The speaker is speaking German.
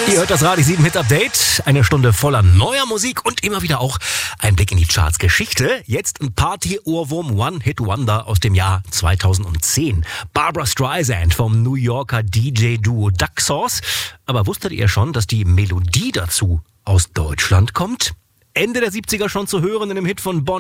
Ihr hört das Radio 7 Hit Update. Eine Stunde voller neuer Musik und immer wieder auch ein Blick in die Charts-Geschichte. Jetzt ein Party-Ohrwurm One-Hit-Wonder aus dem Jahr 2010. Barbra Streisand vom New Yorker DJ-Duo Duck Sauce. Aber wusstet ihr schon, dass die Melodie dazu aus Deutschland kommt? Ende der 70er schon zu hören in dem Hit von Bon